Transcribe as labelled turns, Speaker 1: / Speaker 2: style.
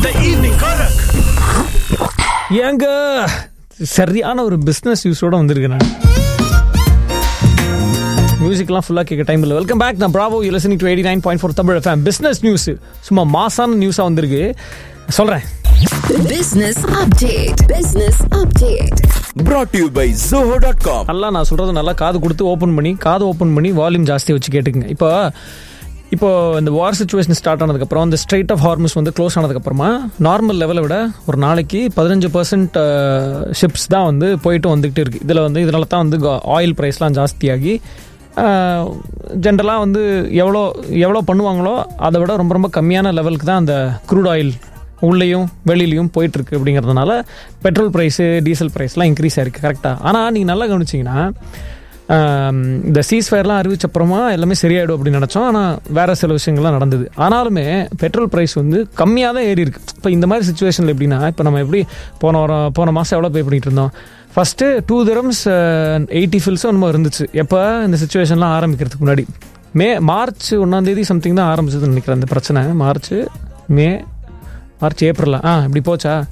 Speaker 1: The evening Korak.
Speaker 2: ஏங்க சரியான ஒரு பிஸ்னஸ் நியூஸோட வந்திருக்கேன் நான். மியூசிக்லாம் ஃபுல்லாக கேட்க டைம் இல்லை. Welcome back. நான் Bravo. You listening to 89.4 Tamil FM. Business news சும்மா மாசான நியூஸாக வந்திருக்கு, சொல்கிறேன்.
Speaker 3: Business update. Business update.
Speaker 1: Brought to you by Zoho.com.
Speaker 2: நல்லா நான் சொல்கிறது நல்லா காது கொடுத்து காது ஓப்பன் பண்ணி வால்யூம் ஜாஸ்தியாக வச்சு கேட்டுக்குங்க. இப்போ இந்த வார் சிச்சுவேஷன் ஸ்டார்ட் ஆனதுக்கப்புறம் இந்த ஸ்ட்ரெயிட் ஆஃப் ஹார்மஸ் வந்து க்ளோஸ் ஆனதுக்கப்புறமா நார்மல் லெவலை விட ஒரு நாளைக்கு 15% ஷிப்ஸ் தான் வந்து போயிட்டு வந்துக்கிட்டு இருக்குது. இதனால தான் வந்து ஆயில் ப்ரைஸ்லாம் ஜாஸ்தியாகி ஜென்ரலாக வந்து எவ்வளோ பண்ணுவாங்களோ அதை விட ரொம்ப ரொம்ப கம்மியான லெவலுக்கு தான் அந்த க்ரூட் ஆயில் உள்ளேயும் வெளியிலையும் போயிட்டுருக்கு. அப்படிங்கிறதுனால பெட்ரோல் ப்ரைஸு டீசல் ப்ரைஸ்லாம் இன்க்ரீஸ் ஆகிருக்கு. கரெக்டாக. ஆனால் நீங்கள் நல்லா கவனிச்சிங்கன்னா இந்த சீஸ்ஃபயர்லாம் அறிவிச்சப்புறமா எல்லாமே சரியாயிடும் அப்படின்னு நினச்சோம். ஆனால் வேறு சில விஷயங்கள்லாம் நடந்தது. ஆனாலுமே பெட்ரோல் ப்ரைஸ் வந்து கம்மியாக தான் ஏறி இருக்குது. இப்போ இந்த மாதிரி சுச்சுவேஷனில் எப்படின்னா, இப்போ நம்ம எப்படி போன மாதம் எவ்வளோ பே பண்ணிகிட்டு இருந்தோம்? ஃபஸ்ட்டு 2 dirhams 80 fils என்னமோ இருந்துச்சு. எப்போ இந்த சுச்சுவேஷன்லாம் ஆரம்பிக்கிறதுக்கு முன்னாடி மார்ச் 1 சம்திங் தான் ஆரம்பிச்சதுன்னு நினைக்கிறேன் அந்த பிரச்சனை. மார்ச் ஏப்ரலா இப்படி போச்சா?